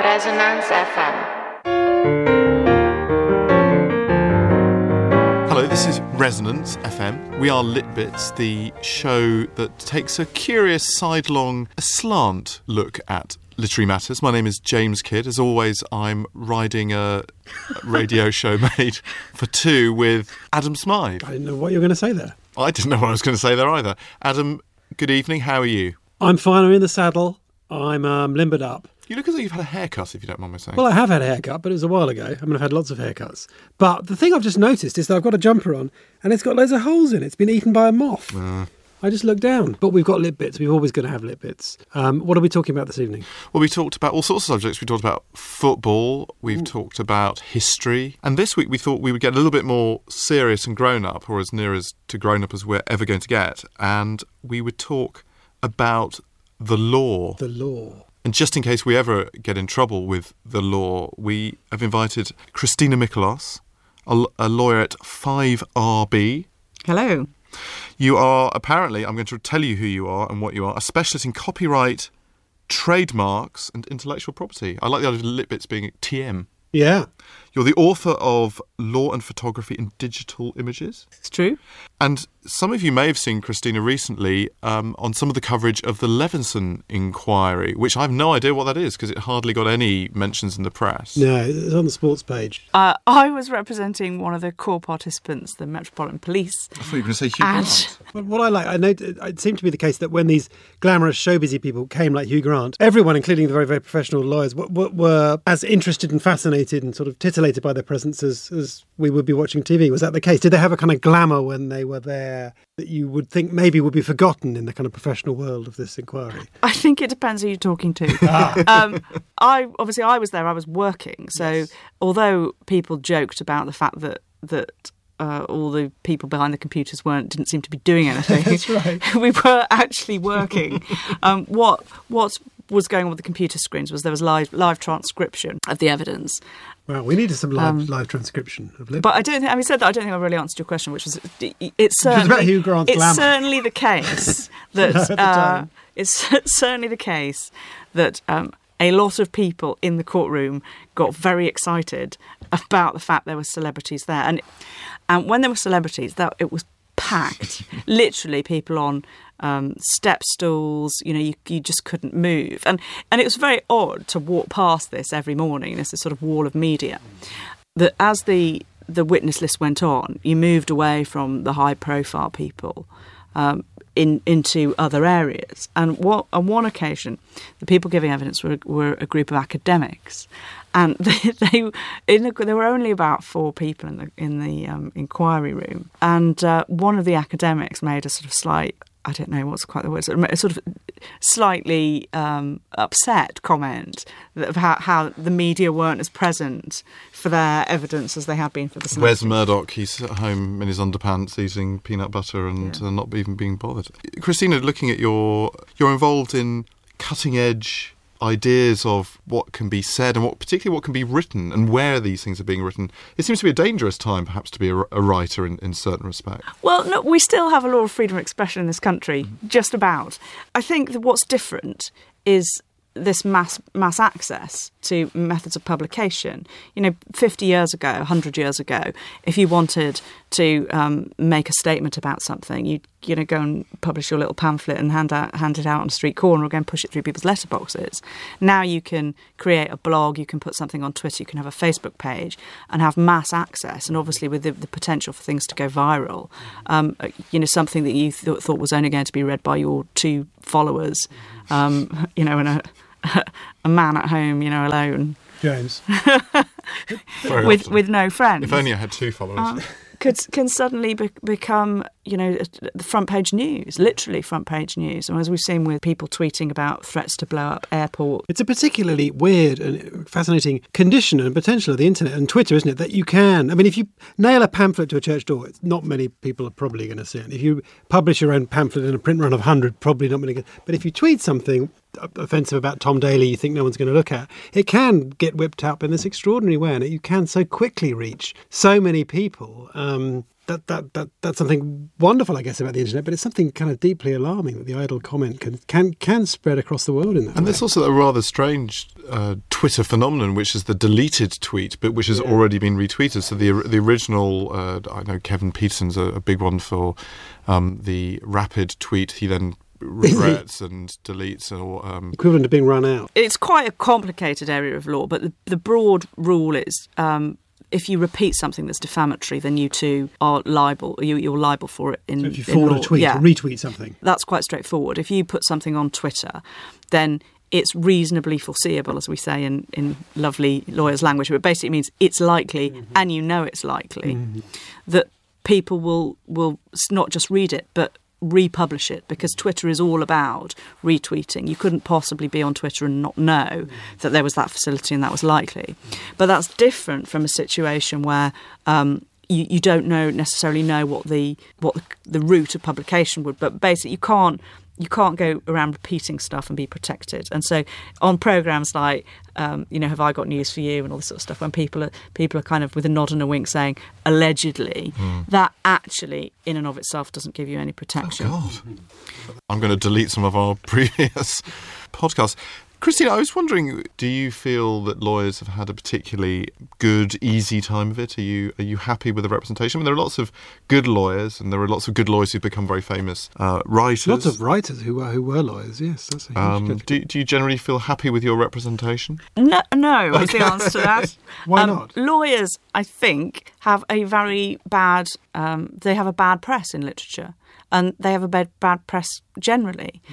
Resonance FM. Hello, this is Resonance FM. We are Litbits, the show that takes a curious sidelong, slant look at literary matters. My name is James Kidd. As always, I'm riding a radio show made for two with Adam Smythe. I didn't know what you were going to say there. I didn't know what I was going to say there either. Adam, good evening. How are you? I'm fine. I'm in the saddle. I'm limbered up. You look as though you've had a haircut, if you don't mind me saying. Well, I have had a haircut, but it was a while ago. I mean, I've had lots of haircuts. But the thing I've just noticed is that I've got a jumper on and it's got loads of holes in it. It's been eaten by a moth. I just looked down. But we've got lit bits. We're always going to have lit bits. What are we talking about this evening? Well, we talked about all sorts of subjects. We talked about football. We've talked about history. And this week we thought we would get a little bit more serious and grown-up, or as near as to grown-up as we're ever going to get. And we would talk about the law. The law. And just in case we ever get in trouble with the law, we have invited Christina Mikolas, a lawyer at 5RB. Hello. You are apparently, I'm going to tell you who you are and what you are, a specialist in copyright, trademarks and intellectual property. I like the idea of Litbits being TM. Yeah. You're the author of Law and Photography in Digital Images. It's true. And some of you may have seen Christina recently on some of the coverage of the Levinson inquiry, which I have no idea what that is because it hardly got any mentions in the press. No, it's on the sports page. I was representing one of the core participants, the Metropolitan Police. I thought you were going to say Hugh Grant. Well, what I like, I know it seemed to be the case that when these glamorous showbizy people came like Hugh Grant, everyone, including the very, very professional lawyers, were as interested and fascinated and sort of titillated by their presence as we would be watching TV. Was that the case? Did they have a kind of glamour when they were there that you would think maybe would be forgotten in the kind of professional world of this inquiry? I think it depends who you're talking to. I was there, I was working. So yes. Although people joked about the fact that all the people behind the computers didn't seem to be doing anything. That's right. We were actually working. What was going on with the computer screens was there was live transcription of the evidence. Well, we needed some live transcription of Lib. But I don't think, having said that, I don't think I really answered your question, which was it's certainly the case that it's certainly the case that a lot of people in the courtroom got very excited about the fact there were celebrities there, and when there were celebrities, that it was packed. Literally, people on step stools. You just couldn't move, and it was very odd to walk past this every morning. There's this sort of wall of media. That as the witness list went on, you moved away from the high profile people into other areas. And on one occasion, the people giving evidence were a group of academics. And there were only about 4 people in the inquiry room, and one of the academics made a sort of slight, I don't know what's quite the word, a sort of slightly upset comment of how the media weren't as present for their evidence as they had been for the celebrities. Where's Murdoch? He's at home in his underpants eating peanut butter and not even being bothered. Christina, looking at you're involved in cutting edge ideas of what can be said and particularly what can be written and where these things are being written. It seems to be a dangerous time, perhaps, to be a writer in certain respects. Well, no, we still have a law of freedom of expression in this country, just about. I think that what's different is this mass access to methods of publication. 50 years ago, 100 years ago, if you wanted to make a statement about something, you'd go and publish your little pamphlet and hand it out on a street corner or go and push it through people's letterboxes. Now you can create a blog, you can put something on Twitter, you can have a Facebook page and have mass access. And obviously with the potential for things to go viral, something that you thought was only going to be read by your 2 followers, and a man at home, alone. James. with no friends. If only I had 2 followers. Can suddenly become, the front page news, literally front page news. And as we've seen with people tweeting about threats to blow up airports. It's a particularly weird and fascinating condition and potential of the internet and Twitter, isn't it? That you can, if you nail a pamphlet to a church door, not many people are probably going to see it. If you publish your own pamphlet in a print run of 100, probably not many. But if you tweet something offensive about Tom Daley you think no one's going to look at, it can get whipped up in this extraordinary way, and you can so quickly reach so many people that's something wonderful, I guess, about the internet, but it's something kind of deeply alarming that the idle comment can spread across the world in that way. And there's also a rather strange Twitter phenomenon, which is the deleted tweet, but which has already been retweeted. So the original, I know Kevin Peterson's a big one for the rapid tweet. He then regrets and deletes, or equivalent to being run out. It's quite a complicated area of law, but the broad rule is if you repeat something that's defamatory, then you too are liable. You're liable for it. So if you forward a tweet or retweet something, that's quite straightforward. If you put something on Twitter, then it's reasonably foreseeable, as we say in lovely lawyers' language, but it basically means it's likely, and you know it's likely, that people will not just read it, but republish it, because Twitter is all about retweeting. You couldn't possibly be on Twitter and not know that there was that facility and that was likely. But that's different from a situation where you don't necessarily know what the route of publication would. But basically, you can't go around repeating stuff and be protected. And so on programmes like, Have I Got News For You and all this sort of stuff, when people are kind of with a nod and a wink saying, allegedly, that actually in and of itself doesn't give you any protection. Oh, God. I'm going to delete some of our previous podcasts. Christina, I was wondering, do you feel that lawyers have had a particularly good, easy time of it? Are you happy with the representation? I mean, there are lots of good lawyers, and there are lots of good lawyers who've become very famous. Writers. Lots of writers who were lawyers, yes. That's a huge do you generally feel happy with your representation? No, is the answer to that. Why not? Lawyers, I think, have a very bad... they have a bad press in literature. And they have a bad press generally.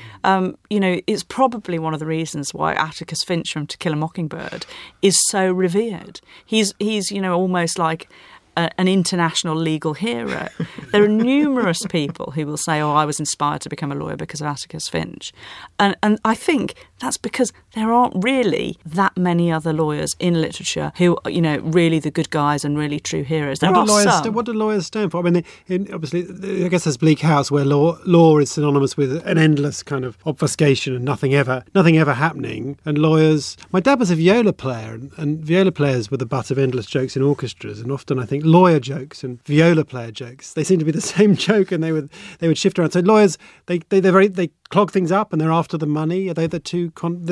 It's probably one of the reasons why Atticus Finch from To Kill a Mockingbird is so revered. He's almost like an international legal hero. There are numerous people who will say, I was inspired to become a lawyer because of Atticus Finch. And I think that's because there aren't really that many other lawyers in literature who, really the good guys and really true heroes. There are some. What do lawyers stand for? I mean, obviously, I guess there's Bleak House, where law is synonymous with an endless kind of obfuscation and nothing ever happening. And lawyers... My dad was a viola player, and viola players were the butt of endless jokes in orchestras, and often I think lawyer jokes and viola player jokes, they seem to be the same joke, and they would shift around. So lawyers, they clog things up, and they're after the money. Are they the two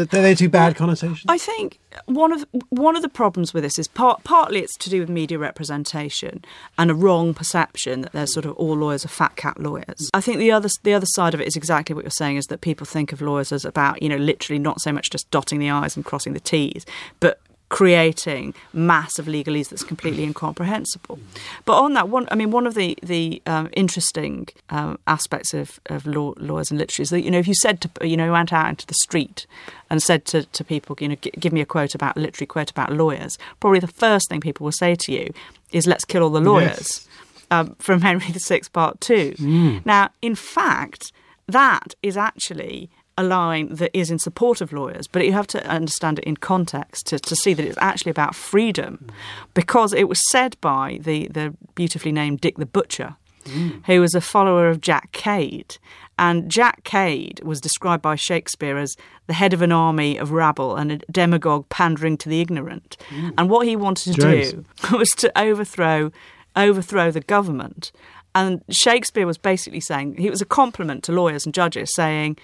bad connotations? I think one of the problems with this is partly it's to do with media representation and a wrong perception that there's sort of all lawyers are fat cat lawyers. I think the other side of it is exactly what you're saying, is that people think of lawyers as about, literally not so much just dotting the I's and crossing the T's, but creating massive legalese that's completely incomprehensible. But on that one, I mean, one of the interesting aspects of lawyers and literature is that, if you said to, went out into the street and said to people, give me a literary quote about lawyers, probably the first thing people will say to you is, let's kill all the lawyers. Yes. From Henry VI, Part 2. Now, in fact, that is actually a line that is in support of lawyers, but you have to understand it in context to see that it's actually about freedom, because it was said by the beautifully named Dick the Butcher, who was a follower of Jack Cade. And Jack Cade was described by Shakespeare as the head of an army of rabble and a demagogue pandering to the ignorant. And what he wanted to do was to overthrow the government. And Shakespeare was basically saying, he was a compliment to lawyers and judges, saying,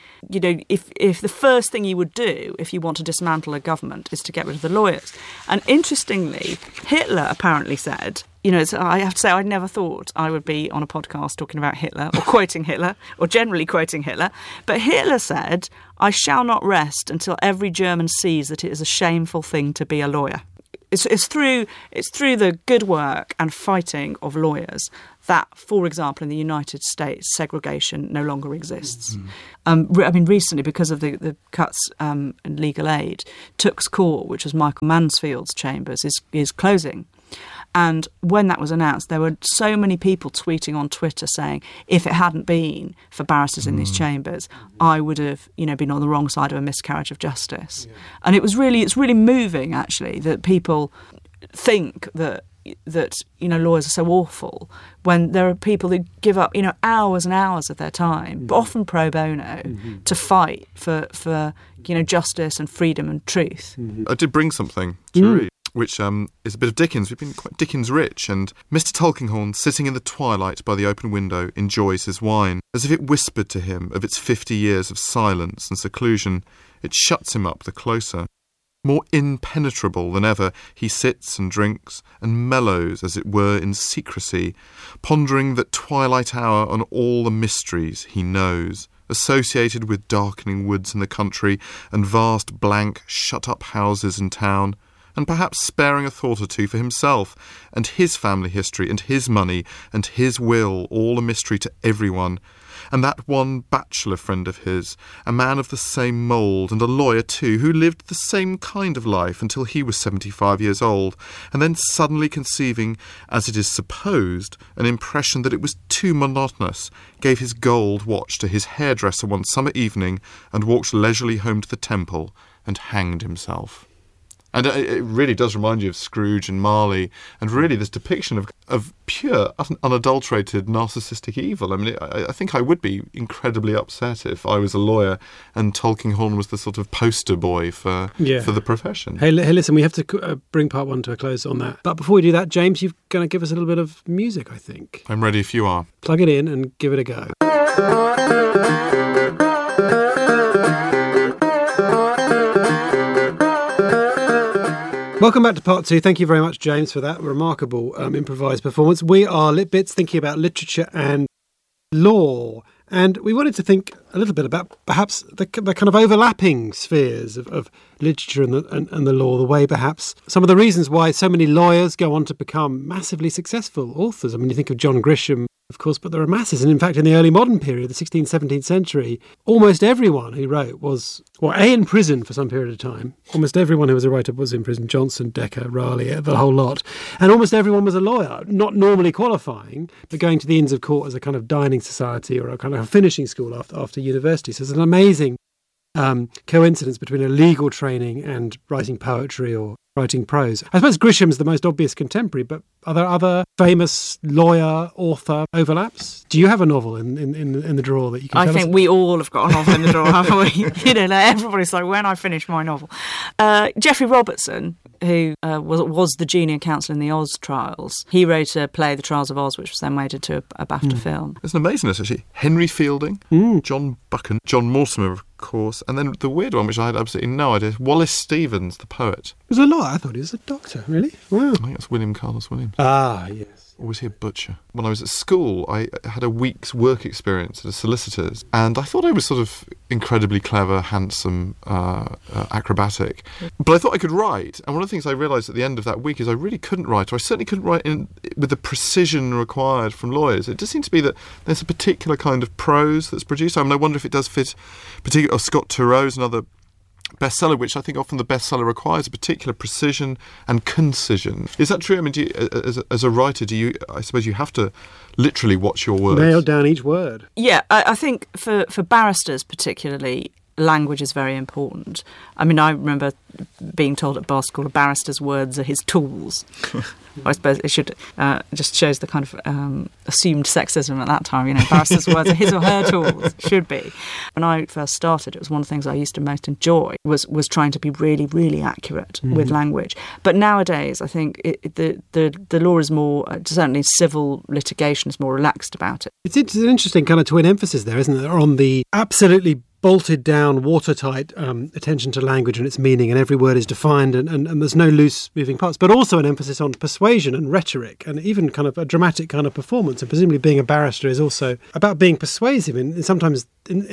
if the first thing you would do if you want to dismantle a government is to get rid of the lawyers. And interestingly, Hitler apparently said, I have to say, I never thought I would be on a podcast talking about Hitler or quoting Hitler or generally quoting Hitler. But Hitler said, I shall not rest until every German sees that it is a shameful thing to be a lawyer. It's through the good work and fighting of lawyers that, for example, in the United States, segregation no longer exists. Recently, because of the cuts in legal aid, Tooks Court, which was Michael Mansfield's chambers, is closing. And when that was announced, there were so many people tweeting on Twitter saying, if it hadn't been for barristers in these chambers, I would have, been on the wrong side of a miscarriage of justice. Yeah. And it's really moving, actually, that people think that lawyers are so awful when there are people who give up, hours and hours of their time, but often pro bono, to fight for justice and freedom and truth. I did bring something to read. which is a bit of Dickens. We've been quite Dickens rich, and Mr. Tulkinghorn, sitting in the twilight by the open window, enjoys his wine. As if it whispered to him of its 50 years of silence and seclusion, it shuts him up the closer. More impenetrable than ever, he sits and drinks and mellows, as it were, in secrecy, pondering that twilight hour on all the mysteries he knows, associated with darkening woods in the country and vast blank shut-up houses in town, and perhaps sparing a thought or two for himself and his family history and his money and his will, all a mystery to everyone. And that one bachelor friend of his, a man of the same mould and a lawyer too, who lived the same kind of life until he was 75 years old, and then suddenly conceiving, as it is supposed, an impression that it was too monotonous, gave his gold watch to his hairdresser one summer evening and walked leisurely home to the Temple and hanged himself. And it really does remind you of Scrooge and Marley, and really this depiction of pure, unadulterated, narcissistic evil. I mean, I think I would be incredibly upset if I was a lawyer and Tulkinghorn was the sort of poster boy for the profession. Hey, listen, we have to bring part one to a close on that. But before we do that, James, you're going to give us a little bit of music, I think. I'm ready if you are. Plug it in and give it a go. Welcome back to part two. Thank you very much, James, for that remarkable improvised performance. We are LitBits, thinking about literature and law. And we wanted to think a little bit about perhaps the kind of overlapping spheres of literature and the law, the way perhaps some of the reasons why so many lawyers go on to become massively successful authors. I mean, you think of John Grisham, of course, but there are masses. And in fact, in the early modern period, the 16th, 17th century, almost everyone who wrote was, in prison for some period of time. Almost everyone who was a writer was in prison. Johnson, Dekker, Raleigh, the whole lot. And almost everyone was a lawyer, not normally qualifying, but going to the Inns of Court as a kind of dining society or a kind of a finishing school after university. So it's an amazing coincidence between a legal training and writing poetry or writing prose. I suppose Grisham's the most obvious contemporary, but are there other famous lawyer, author overlaps? Do you have a novel in the drawer that you can tell us? I think we all have got a novel in the drawer, haven't we? Everybody's like, when I finish my novel. Geoffrey Robertson, who was the junior counsel in the Oz trials, he wrote a play, The Trials of Oz, which was then made into a BAFTA film. It's an amazing list, actually. Henry Fielding, John Buchan, John Mortimer, of course, and then the weird one, which I had absolutely no idea, Wallace Stevens, the poet. There's a lot. I thought he was a doctor, really? Wow. I think that's William Carlos Williams. Ah, yes. Or was he a butcher? When I was at school, I had a week's work experience at a solicitor's, and I thought I was sort of incredibly clever, handsome, acrobatic. But I thought I could write, and one of the things I realised at the end of that week is I really couldn't write, or I certainly couldn't write with the precision required from lawyers. It just seems to be that there's a particular kind of prose that's produced. I mean, I wonder if it does fit, particularly Scott Turo's another bestseller, which I think often the bestseller requires a particular precision and concision. Is that true? I mean, as a writer, I suppose you have to literally watch your words? Nail down each word. Yeah, I think for barristers particularly, language is very important. I mean, I remember being told at bar school a barrister's words are his tools. I suppose it should just shows the kind of assumed sexism at that time. Barrister's words are his or her tools. Should be. When I first started, it was one of the things I used to most enjoy was trying to be really, really accurate with language. But nowadays, I think the law is more, certainly civil litigation is more relaxed about it. It's an interesting kind of twin emphasis there, isn't it? On the absolutely bolted down, watertight attention to language and its meaning, and every word is defined and there's no loose moving parts, but also an emphasis on persuasion and rhetoric and even kind of a dramatic kind of performance. And presumably being a barrister is also about being persuasive in sometimes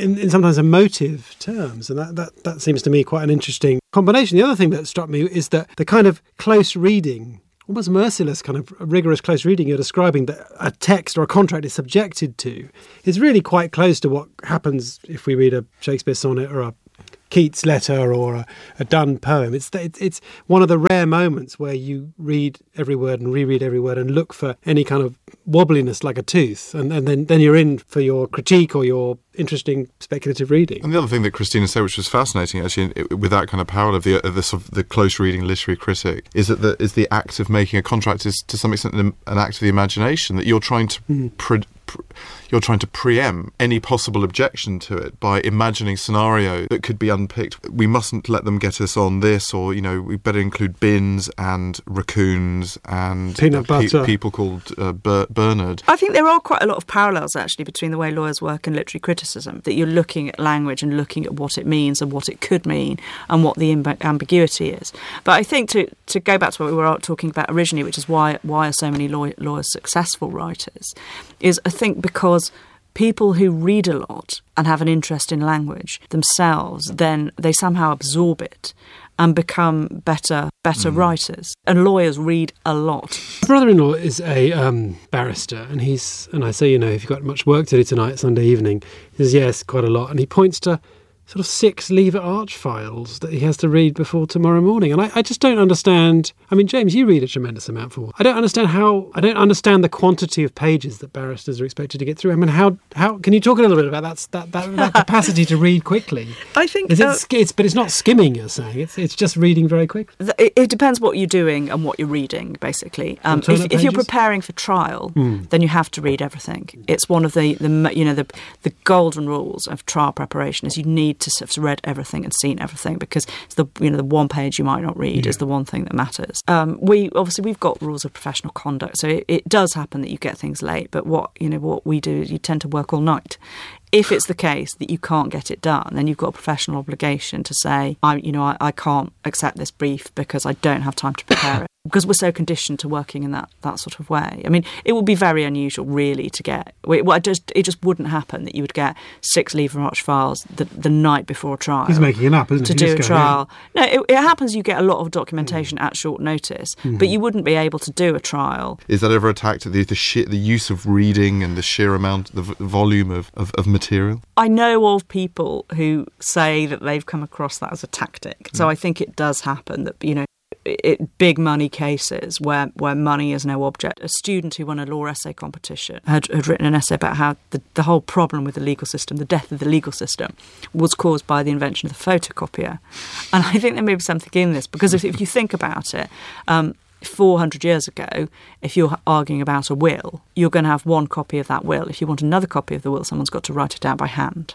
emotive terms. And that seems to me quite an interesting combination. The other thing that struck me is that the kind of close reading, almost merciless kind of rigorous close reading you're describing that a text or a contract is subjected to is really quite close to what happens if we read a Shakespeare sonnet or a Keats letter or a Donne poem. It's one of the rare moments where you read every word and reread every word and look for any kind of wobbliness like a tooth, and then you're in for your critique or your interesting speculative reading. And the other thing that Christina said, which was fascinating actually, with that kind of parallel of the close reading literary critic, is that the act of making a contract is to some extent an act of the imagination, that you're trying to you're trying to preempt any possible objection to it by imagining scenario that could be unpicked. We mustn't let them get us on this, or, we better include bins and raccoons and peanut butter. People called Bernard. I think there are quite a lot of parallels, actually, between the way lawyers work and literary criticism, that you're looking at language and looking at what it means and what it could mean and what the ambiguity is. But I think to go back to what we were talking about originally, which is why are so many lawyers successful writers, is I think because people who read a lot and have an interest in language themselves, then they somehow absorb it and become better writers. And lawyers read a lot. My brother-in-law is a barrister, and I say, if you've got much work to do tonight, Sunday evening, he says, yes, quite a lot. And he points to sort of 6 Lever Arch files that he has to read before tomorrow morning. And I just don't understand. I mean, James, you read a tremendous amount for. I don't understand the quantity of pages that barristers are expected to get through. I mean, how can you talk a little bit about that capacity to read quickly? I think but it's not skimming, you're saying. It's just reading very quickly. It depends what you're doing and what you're reading, basically. If you're preparing for trial, then you have to read everything. It's one of the golden rules of trial preparation is you need to have read everything and seen everything, because it's the one page you might not read is the one thing that matters. We've got rules of professional conduct, so it does happen that you get things late. But what we do is you tend to work all night. If it's the case that you can't get it done, then you've got a professional obligation to say, I can't accept this brief because I don't have time to prepare it. Because we're so conditioned to working in that sort of way. I mean, it would be very unusual, really, to get... It just wouldn't happen that you would get 6 Lever Arch files the night before a trial. He's making it up, isn't he? To do a trial. No, it happens you get a lot of documentation at short notice, but you wouldn't be able to do a trial. Is that ever attacked at the use of reading and the sheer amount, the volume of material? I know of people who say that they've come across that as a tactic. So I think it does happen that, big money cases where money is no object. A student who won a law essay competition had written an essay about how the whole problem with the legal system, the death of the legal system, was caused by the invention of the photocopier. And I think there may be something in this, because if you think about it, 400 years ago, if you're arguing about a will, you're going to have one copy of that will. If you want another copy of the will, someone's got to write it down by hand.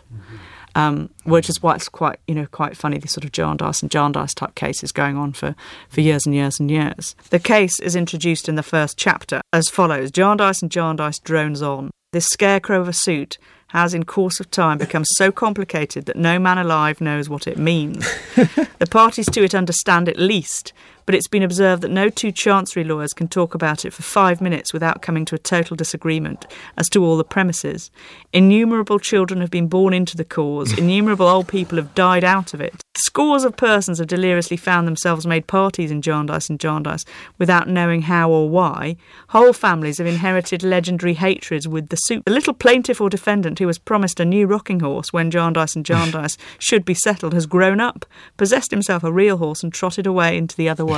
Which is why it's quite funny, these sort of Jarndyce and Jarndyce type cases going on for years and years and years. The case is introduced in the first chapter as follows. Jarndyce and Jarndyce drones on. This scarecrow of a suit has in course of time become so complicated that no man alive knows what it means. The parties to it understand it least, but it's been observed that no 2 chancery lawyers can talk about it for 5 minutes without coming to a total disagreement as to all the premises. Innumerable children have been born into the cause. Innumerable old people have died out of it. Scores of persons have deliriously found themselves made parties in Jarndyce and Jarndyce without knowing how or why. Whole families have inherited legendary hatreds with the suit. The little plaintiff or defendant who was promised a new rocking horse when Jarndyce and Jarndyce should be settled has grown up, possessed himself a real horse and trotted away into the other world.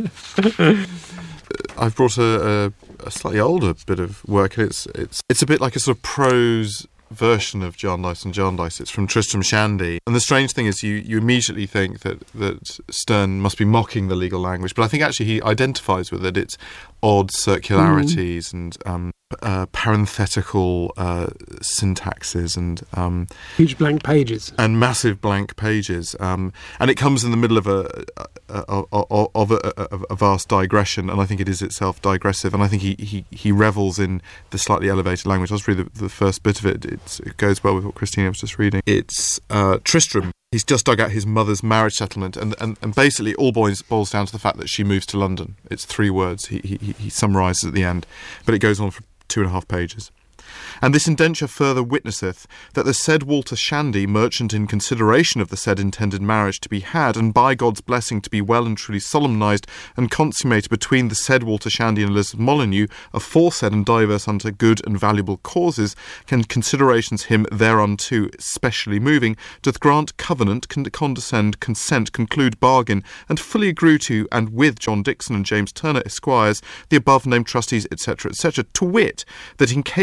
I've brought a slightly older bit of work. It's a bit like a sort of prose version of Jarndyce and Jarndyce. It's from Tristram Shandy. And the strange thing is you immediately think that Sterne must be mocking the legal language, but I think actually he identifies with it. It's odd circularities and parenthetical syntaxes and huge blank pages and massive blank pages, and it comes in the middle of a vast digression, and I think it is itself digressive, and I think he revels in the slightly elevated language. I'll just read the first bit of it. It goes well with what Christina was just reading. It's Tristram. He's just dug out his mother's marriage settlement, and basically all boils down to the fact that she moves to London. It's 3 words. He summarises at the end, but it goes on for 2.5 pages. And this indenture further witnesseth that the said Walter Shandy, merchant in consideration of the said intended marriage to be had, and by God's blessing to be well and truly solemnised and consummated between the said Walter Shandy and Elizabeth Molyneux, aforesaid and diverse unto good and valuable causes, can considerations him thereunto specially moving, doth grant covenant, condescend, consent, conclude bargain, and fully agree to, and with John Dixon and James Turner, Esquires, the above named trustees, etc., etc., to wit, that in case it should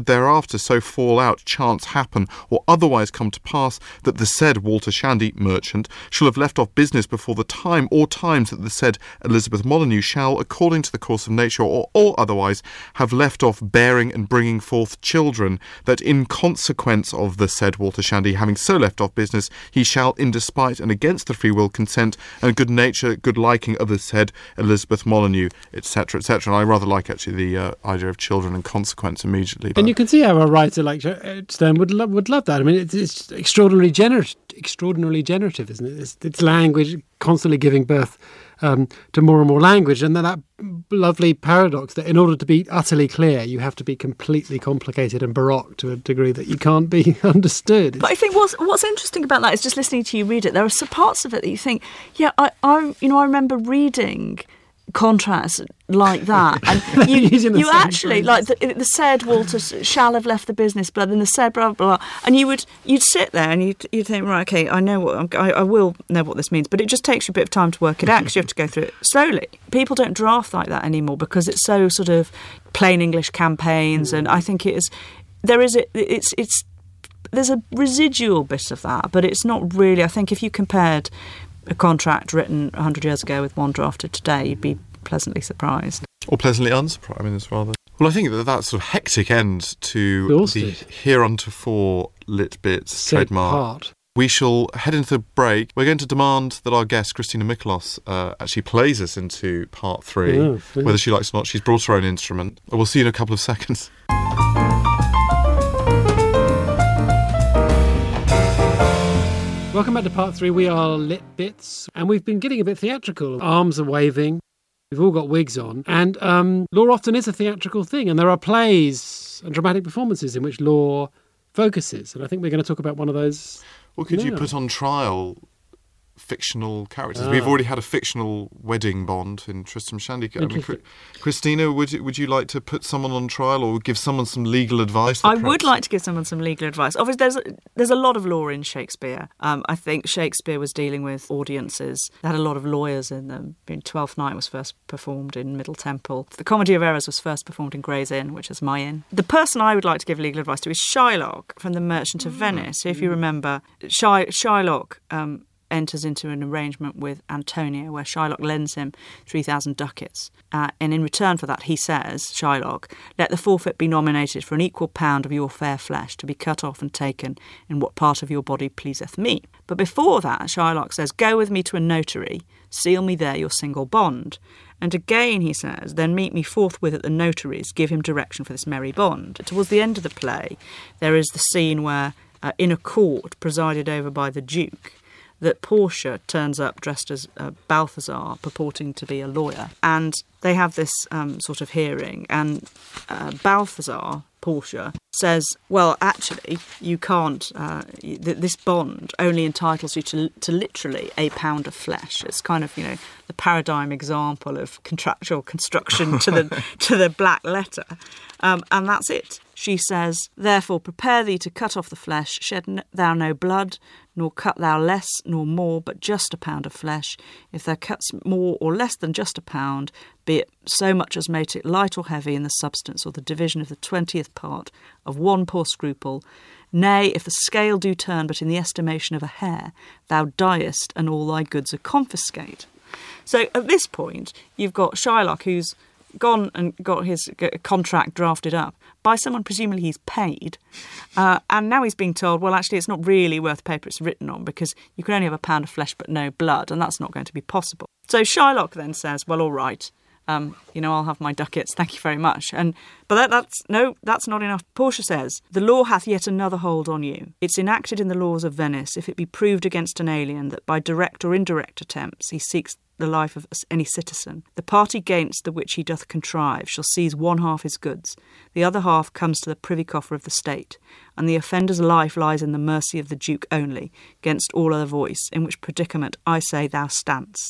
should thereafter so fall out, chance happen, or otherwise come to pass, that the said Walter Shandy, merchant, shall have left off business before the time or times that the said Elizabeth Molyneux shall, according to the course of nature or otherwise, have left off bearing and bringing forth children, that in consequence of the said Walter Shandy having so left off business, he shall, in despite and against the free will, consent, and good nature, good liking of the said Elizabeth Molyneux, etc., etc. And I rather like, actually, the idea of children and consequence immediately. And you can see how a writer like Sterne would love that. I mean, it's extraordinarily generative, isn't it? It's language constantly giving birth to more and more language, and then that lovely paradox that in order to be utterly clear, you have to be completely complicated and baroque to a degree that you can't be understood. But I think what's interesting about that is just listening to you read it. There are some parts of it that you think, yeah, I remember reading contrasts like that, and you actually like the said Walter shall have left the business, but then the said blah blah blah, and you'd sit there and you'd think, right, okay, I will know what this means, but it just takes you a bit of time to work it out because you have to go through it slowly. People don't draft like that anymore because it's so sort of plain English campaigns, and I think there's a residual bit of that, but it's not really. I think if you compared a contract written 100 years ago with one drafted today, you'd be pleasantly surprised. Or pleasantly unsurprised. I mean, it's rather... Well, I think that sort of hectic end to the hereuntofore Lit Bits trademark. We shall head into the break. We're going to demand that our guest, Christina Mikolos, actually plays us into part 3. Whether she likes or not, she's brought her own instrument. We'll see you in a couple of seconds. Welcome back to part 3. We are Lit Bits, and we've been getting a bit theatrical. Arms are waving. We've all got wigs on. And law often is a theatrical thing, and there are plays and dramatic performances in which law focuses. And I think we're going to talk about one of those. Well, could you put on trial fictional characters? We've already had a fictional wedding bond in Tristram Shandy. I mean, Christina, would you like to put someone on trial or give someone some legal advice? I would like to give someone some legal advice. Obviously, there's a lot of law in Shakespeare. I think Shakespeare was dealing with audiences that had a lot of lawyers in them. Twelfth Night was first performed in Middle Temple. The Comedy of Errors was first performed in Gray's Inn, which is my inn. The person I would like to give legal advice to is Shylock from The Merchant of Venice. So if you remember, Shylock enters into an arrangement with Antonio where Shylock lends him 3,000 ducats. And in return for that, he says, Shylock, let the forfeit be nominated for an equal pound of your fair flesh to be cut off and taken in what part of your body pleaseth me. But before that, Shylock says, go with me to a notary, seal me there your single bond. And again, he says, then meet me forthwith at the notary's, give him direction for this merry bond. Towards the end of the play, there is the scene where, in a court presided over by the Duke, that Portia turns up dressed as Balthazar, purporting to be a lawyer. And they have this sort of hearing, and Balthazar, Portia, says, well, actually, you can't, this bond only entitles you to literally a pound of flesh. It's kind of, the paradigm example of contractual construction to the black letter. And that's it. She says, therefore prepare thee to cut off the flesh, shed thou no blood, nor cut thou less nor more, but just a pound of flesh. If thou cuts more or less than just a pound, be it so much as make it light or heavy in the substance, or the division of the 20th part of one poor scruple. Nay, if the scale do turn but in the estimation of a hair, thou diest, and all thy goods are confiscate. So at this point, you've got Shylock, who's gone and got his contract drafted up by someone presumably he's paid, and now he's being told, well, actually, it's not really worth the paper it's written on because you can only have a pound of flesh but no blood, and that's not going to be possible. So Shylock then says, well, all right, I'll have my ducats, thank you very much. But that's not enough. Portia says, the law hath yet another hold on you. It's enacted in the laws of Venice, if it be proved against an alien that by direct or indirect attempts he seeks the life of any citizen, the party against the which he doth contrive shall seize one half his goods, the other half comes to the privy coffer of the state, and the offender's life lies in the mercy of the Duke only, against all other voice, in which predicament I say thou standst.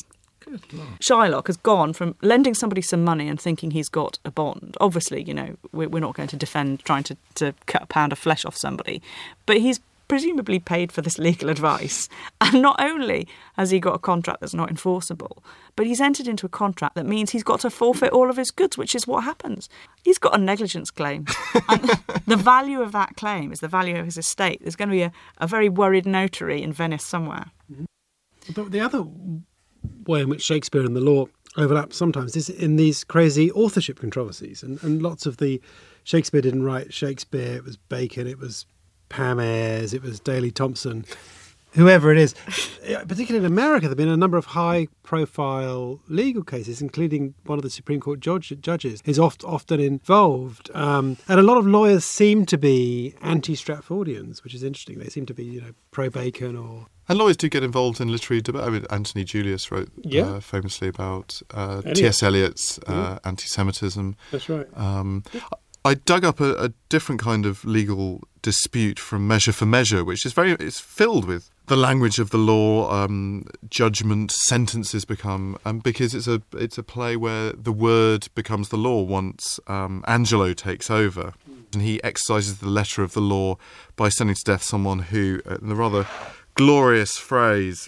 Shylock has gone from lending somebody some money and thinking he's got a bond. Obviously, we're not going to defend trying to cut a pound of flesh off somebody, but he's presumably paid for this legal advice. And not only has he got a contract that's not enforceable, but he's entered into a contract that means he's got to forfeit all of his goods, which is what happens. He's got a negligence claim. And the value of that claim is the value of his estate. There's going to be a very worried notary in Venice somewhere. But the other way in which Shakespeare and the law overlap sometimes is in these crazy authorship controversies. And lots of the Shakespeare didn't write Shakespeare, it was Bacon, it was Pam Ayres, it was Daley Thompson, whoever it is. Particularly in America, there have been a number of high-profile legal cases, including one of the Supreme Court judges who's often involved. And a lot of lawyers seem to be anti-Stratfordians, which is interesting. They seem to be, pro-Bacon or... And lawyers do get involved in literary debate. I mean, Anthony Julius wrote famously about T.S. Eliot's anti-Semitism. That's right. I dug up a different kind of legal dispute from Measure for Measure, which is it's filled with the language of the law, judgment, sentences become, because it's a play where the word becomes the law once Angelo takes over. And he exercises the letter of the law by sending to death someone who, in the rather glorious phrase,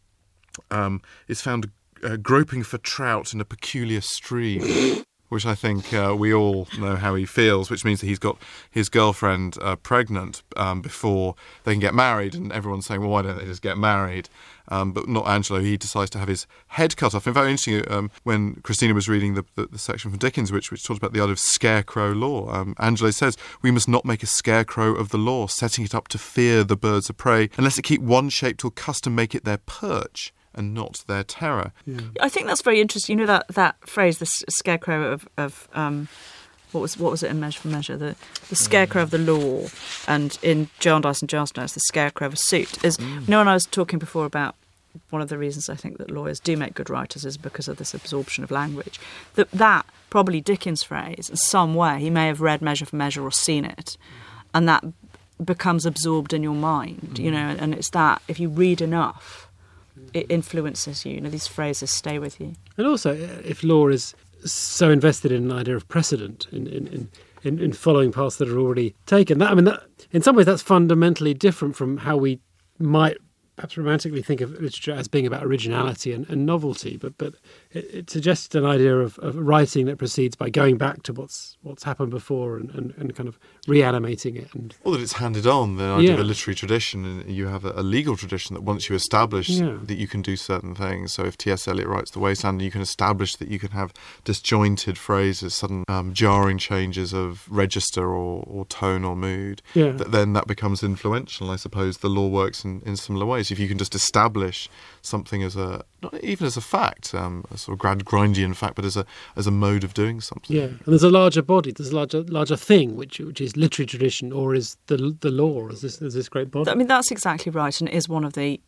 is found groping for trout in a peculiar stream. Which I think we all know how he feels, which means that he's got his girlfriend pregnant before they can get married, and everyone's saying, well, why don't they just get married? But not Angelo. He decides to have his head cut off. In fact, interesting, when Christina was reading the section from Dickens, which talked about the art of scarecrow law, Angelo says, we must not make a scarecrow of the law, setting it up to fear the birds of prey, unless it keep one shape till custom make it their perch, and not their terror. Yeah. I think that's very interesting. You know that phrase, the scarecrow of what was it in Measure for Measure? The scarecrow of the law, and in Jarndyce and Jarndyce, it's the scarecrow of a suit. When I was talking before about one of the reasons I think that lawyers do make good writers is because of this absorption of language. That probably Dickens' phrase, in some way, he may have read Measure for Measure or seen it, and that becomes absorbed in your mind, and it's that if you read enough, it influences you. These phrases stay with you. And also, if law is so invested in an idea of precedent, in following paths that are already taken, that in some ways that's fundamentally different from how we might perhaps romantically think of literature as being about originality and novelty, but it suggests an idea of writing that proceeds by going back to what's happened before and kind of reanimating it. Or that it's handed on, the idea of a literary tradition, and you have a legal tradition that once you establish that you can do certain things. So if T.S. Eliot writes The Wasteland, you can establish that you can have disjointed phrases, sudden jarring changes of register or tone or mood, then that becomes influential. I suppose the law works in similar ways. If you can just establish something as not even as a fact, a sort of Grandian fact, but as a mode of doing something. Yeah, and there's a larger body, there's a larger thing, which is literary tradition, or is the law, or is this great body? I mean, that's exactly right, and it is one of the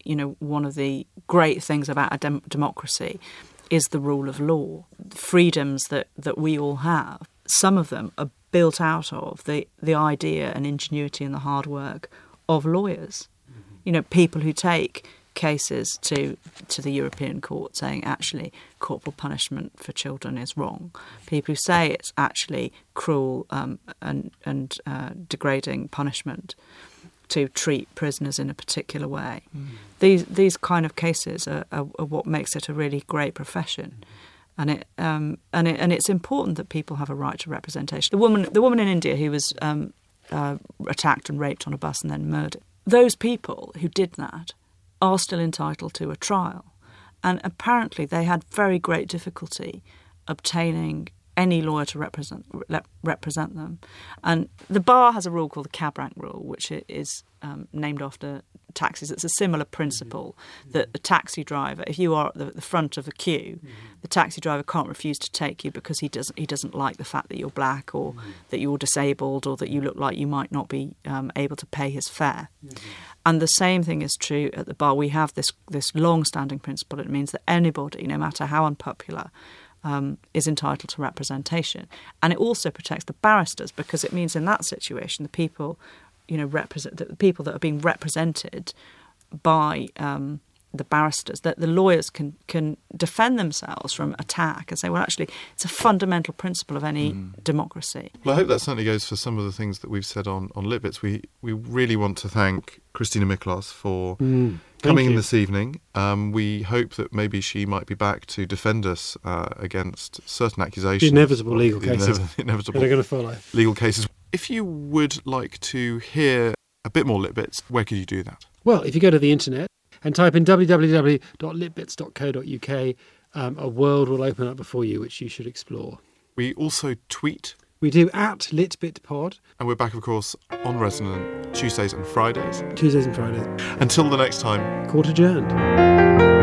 great things about a democracy is the rule of law, freedoms that we all have. Some of them are built out of the idea and ingenuity and the hard work of lawyers. People who take cases to the European Court saying actually corporal punishment for children is wrong. People who say it's actually cruel and degrading punishment to treat prisoners in a particular way. These kind of cases are what makes it a really great profession. And it's important that people have a right to representation. The woman in India who was attacked and raped on a bus and then murdered. Those people who did that are still entitled to a trial. And apparently they had very great difficulty obtaining any lawyer to represent them. And the bar has a rule called the cab rank rule, which is named after taxis. It's a similar principle that the taxi driver, if you are at the front of the queue, the taxi driver can't refuse to take you because he doesn't like the fact that you're black or that you're disabled or that you look like you might not be able to pay his fare. And the same thing is true at the bar. We have this long-standing principle. It means that anybody, no matter how unpopular, is entitled to representation. And it also protects the barristers because it means in that situation the people, the people that are being represented by the barristers, that the lawyers can defend themselves from attack and say, well, actually, it's a fundamental principle of any democracy. Well, I hope that certainly goes for some of the things that we've said on Litbits. We really want to thank Christina Miklos for coming in this evening. We hope that maybe she might be back to defend us against certain accusations. The inevitable legal cases. Inevitable they're going to follow. Legal cases. If you would like to hear a bit more Litbits, where could you do that? Well, if you go to the internet and type in www.litbits.co.uk, a world will open up before you, which you should explore. We also tweet. We do at LitBitPod. And we're back, of course, on Resonant Tuesdays and Fridays. Tuesdays and Fridays. Until the next time. Court adjourned.